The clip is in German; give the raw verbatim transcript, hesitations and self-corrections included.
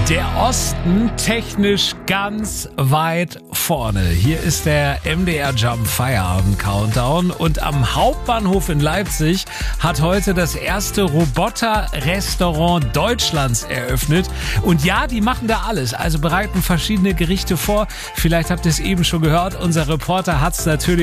Der Osten technisch ganz weit vorne. Hier ist der M D R Jump Feierabend Countdown und am Hauptbahnhof in Leipzig hat heute das erste Roboter-Restaurant Deutschlands eröffnet. Und ja, die machen da alles, also bereiten verschiedene Gerichte vor. Vielleicht habt ihr es eben schon gehört, unser Reporter hat es natürlich